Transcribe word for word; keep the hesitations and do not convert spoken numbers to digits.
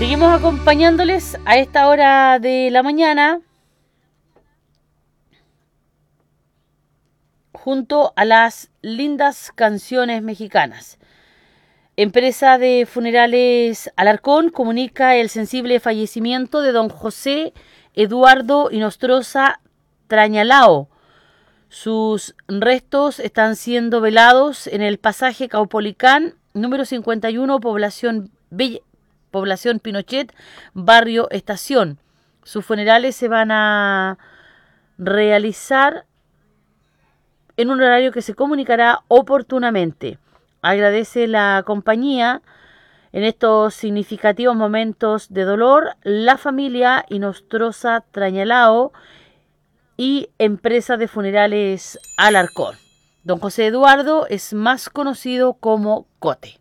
Seguimos acompañándoles a esta hora de la mañana junto a las lindas canciones mexicanas. Empresa de Funerales Alarcón comunica el sensible fallecimiento de don José Eduardo Inostroza Trañalao. Sus restos están siendo velados en el pasaje Caupolicán, número cincuenta y uno, población Bella, población Pinochet, barrio Estación. Sus funerales se van a realizar en un horario que se comunicará oportunamente. Agradece la compañía en estos significativos momentos de dolor la familia Inostroza Trañalao y Empresa de Funerales Alarcón. Don José Eduardo es más conocido como Cote.